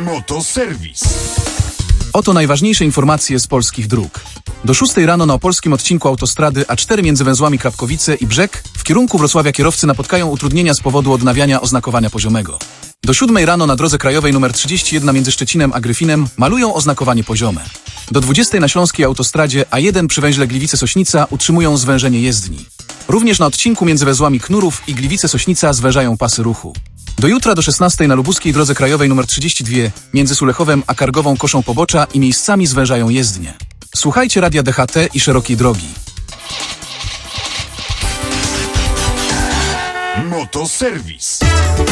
Motoserwis. Oto najważniejsze informacje z polskich dróg. Do 6 rano na opolskim odcinku autostrady A4 między węzłami Krapkowice i Brzeg w kierunku Wrocławia kierowcy napotkają utrudnienia z powodu odnawiania oznakowania poziomego. Do 7 rano na drodze krajowej nr 31 między Szczecinem a Gryfinem malują oznakowanie poziome. Do 20 na śląskiej autostradzie A1 przy węźle Gliwice-Sośnica utrzymują zwężenie jezdni. Również na odcinku między węzłami Knurów i Gliwice-Sośnica zwężają pasy ruchu. Do jutra do 16 na lubuskiej drodze krajowej nr 32 między Sulechowem a Kargową koszą pobocza i miejscami zwężają jezdnie. Słuchajcie radia DHT i szerokiej drogi. Motoserwis.